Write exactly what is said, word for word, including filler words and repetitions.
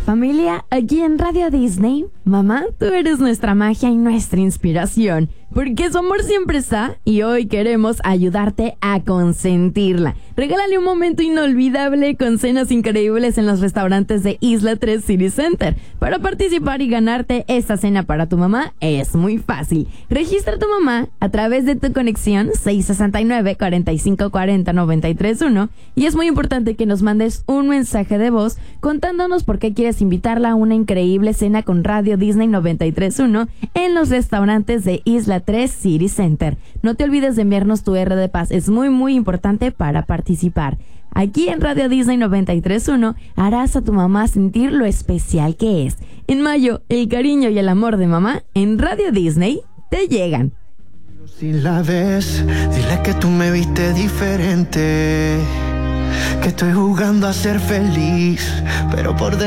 Familia, aquí en Radio Disney, mamá, tú eres nuestra magia y nuestra inspiración, porque su amor siempre está y hoy queremos ayudarte a consentirla. Regálale un momento inolvidable con cenas increíbles en los restaurantes de Isla tres City Center. Para participar y ganarte esta cena para tu mamá es muy fácil. Registra a tu mamá a través de tu conexión seis seis nueve, cuatro cinco cuatro cero, nueve tres uno y es muy importante que nos mandes un mensaje de voz contándonos por qué quieres invitarla a una increíble cena con Radio Disney noventa y tres punto uno en los restaurantes de Isla tres City Center. No te olvides de enviarnos tu R de paz, es muy muy importante para participar. Aquí en Radio Disney noventa y tres punto uno harás a tu mamá sentir lo especial que es. En mayo, el cariño y el amor de mamá en Radio Disney te llegan. Si la ves, dile que tú me viste diferente, que estoy jugando a ser feliz, pero por dentro